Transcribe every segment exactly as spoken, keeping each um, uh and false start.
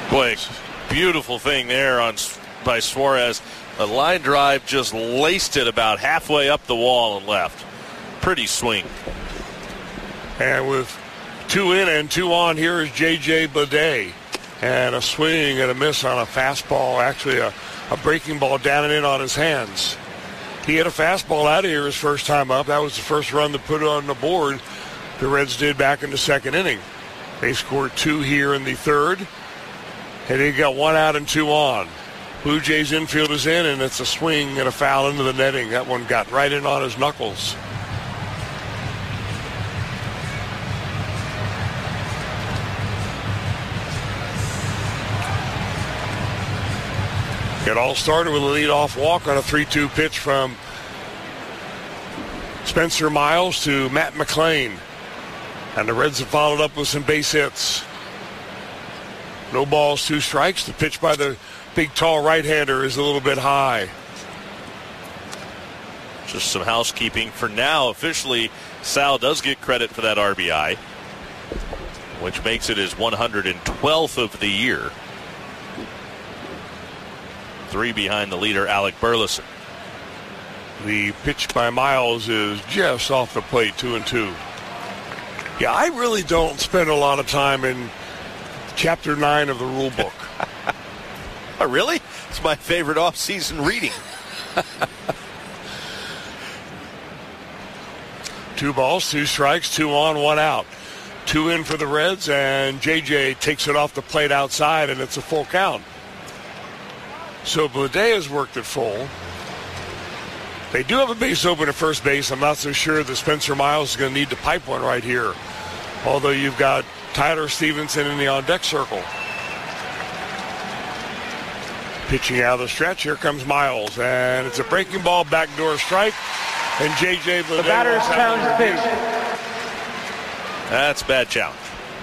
Boy, beautiful thing there on by Suarez. A line drive just laced it about halfway up the wall and left. Pretty swing. And with two in and two on, here is J J Bleday. And a swing and a miss on a fastball, actually a, a breaking ball down and in on his hands. He had a fastball out of here his first time up. That was the first run that put it on the board. The Reds did back in the second inning. They scored two here in the third. And they got one out and two on. Blue Jays infield is in, and it's a swing and a foul into the netting. That one got right in on his knuckles. It all started with a leadoff walk on a three two pitch from Spencer Miles to Matt McLean. And the Reds have followed up with some base hits. No balls, two strikes. The pitch by the big, tall right-hander is a little bit high. Just some housekeeping for now. Officially, Sal does get credit for that R B I, which makes it his one hundred twelfth of the year. Three behind the leader, Alec Burleson. The pitch by Miles is just off the plate, two and two. Yeah, I really don't spend a lot of time in Chapter nine of the rule book. Oh, really? It's my favorite off-season reading. Two balls, two strikes, two on, one out. Two in for the Reds, and J J takes it off the plate outside, and it's a full count. So Bleday has worked it full. They do have a base open at first base. I'm not so sure that Spencer Miles is going to need to pipe one right here. Although you've got Tyler Stevenson in the on-deck circle. Pitching out of the stretch, here comes Miles. And it's a breaking ball, backdoor strike. And J J Bleday. The batter's challenge pitch. That's a bad challenge.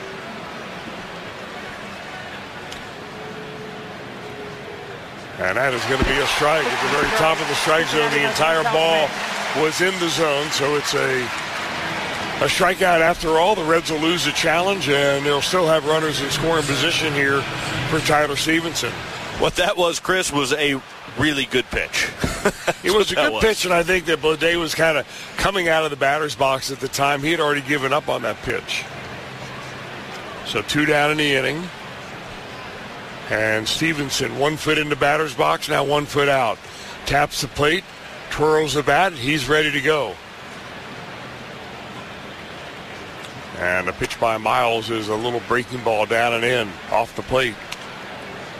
And that is going to be a strike at the very top of the strike zone. The entire ball was in the zone, so it's a a strikeout after all. The Reds will lose the challenge, and they'll still have runners in scoring position here for Tyler Stevenson. What that was, Chris, was a really good pitch. It was a good was. pitch, and I think that Bleday was kind of coming out of the batter's box at the time. He had already given up on that pitch. So two down in the inning. And Stevenson, one foot in the batter's box, now one foot out. Taps the plate, twirls the bat, and he's ready to go. And a pitch by Miles is a little breaking ball down and in, off the plate.